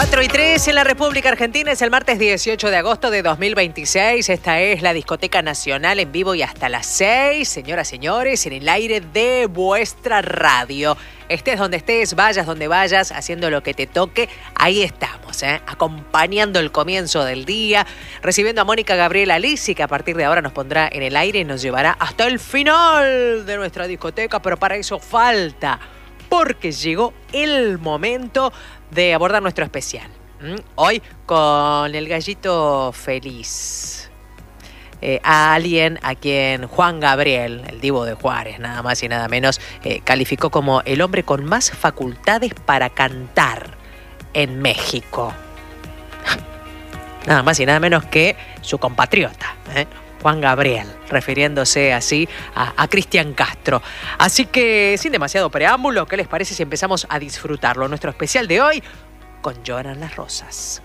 4:03 en la República Argentina, es el martes 18 de agosto de 2026. Esta es la Discoteca Nacional en vivo y hasta las 6, señoras, señores, en el aire de vuestra radio. Estés donde estés, vayas donde vayas, haciendo lo que te toque, ahí estamos, acompañando el comienzo del día, recibiendo a Mónica Gabriela Lisi, que a partir de ahora nos pondrá en el aire y nos llevará hasta el final de nuestra discoteca, pero para eso falta, porque llegó el momento de abordar nuestro especial. Hoy con el gallito feliz. A alguien a quien Juan Gabriel, el Divo de Juárez, nada más y nada menos, calificó como el hombre con más facultades para cantar en México. Nada más y nada menos que su compatriota, Juan Gabriel, refiriéndose así a Cristian Castro. Así que, sin demasiado preámbulo, ¿qué les parece si empezamos a disfrutarlo? Nuestro especial de hoy con Lloran las Rosas.